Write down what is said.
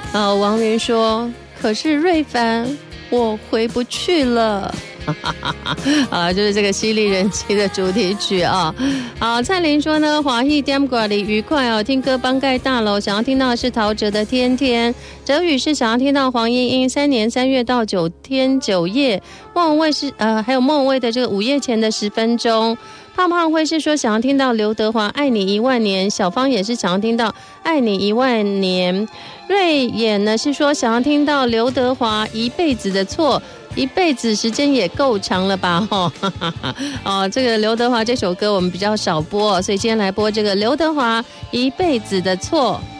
王云说，可是瑞凡，我回不去了。就是这个犀利人妻的主题曲啊。好，蔡琳说呢，华裔点歌里愉快哦，听歌帮盖大楼，想要听到的是陶喆的天天，哲宇是想要听到黄莺莺3年3月到9天9夜，莫文蔚是还有莫文蔚的这个午夜前的10分钟。胖胖会是说想要听到刘德华爱你1万年，小芳也是想要听到爱你1万年，瑞眼呢是说想要听到刘德华一辈子的错，一辈子时间也够长了吧这个刘德华这首歌我们比较少播，所以今天来播这个刘德华一辈子的错。